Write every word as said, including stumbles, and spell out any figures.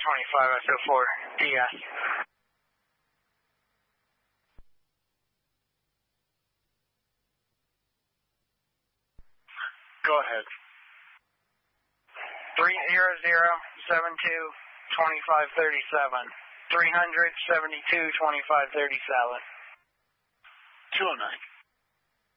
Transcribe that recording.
twenty-five S O four, D S. Go ahead. three zero zero seven two twenty-five thirty-seven. three hundred seventy-two twenty-five thirty-seven. two oh nine.